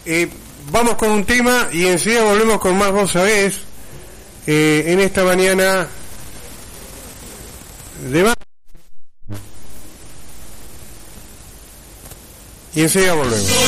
Vamos con un tema y enseguida volvemos con más Vos Sabés en esta mañana de... Y enseguida volvemos.